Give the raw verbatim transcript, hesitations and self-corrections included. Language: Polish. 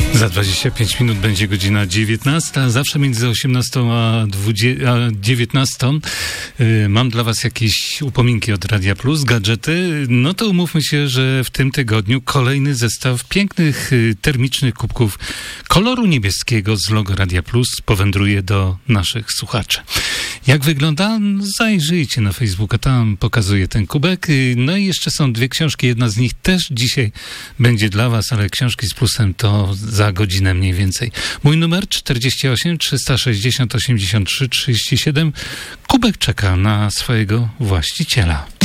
Za dwadzieścia pięć minut będzie godzina dziewiętnasta, zawsze między osiemnastą a dziewiętnastą. Yy, mam dla was jakieś upominki od Radia Plus, gadżety. No to umówmy się, że w tym tygodniu kolejny zestaw pięknych, yy, termicznych kubków koloru niebieskiego z logo Radia Plus powędruje do naszych słuchaczy. Jak wygląda? Zajrzyjcie na Facebooka, tam pokazuję ten kubek. Yy, no i jeszcze są dwie książki, jedna z nich też dzisiaj będzie dla was, ale książki z plusem to za godzinę mniej więcej. Mój numer czterdzieści osiem trzysta sześćdziesiąt osiemdziesiąt trzy trzydzieści siedem. Kubek czeka na swojego właściciela.